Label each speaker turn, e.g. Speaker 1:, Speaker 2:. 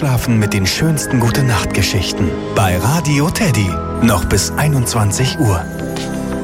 Speaker 1: Einschlafen mit den schönsten Gute-Nacht-Geschichten bei Radio Teddy. Noch bis 21 Uhr.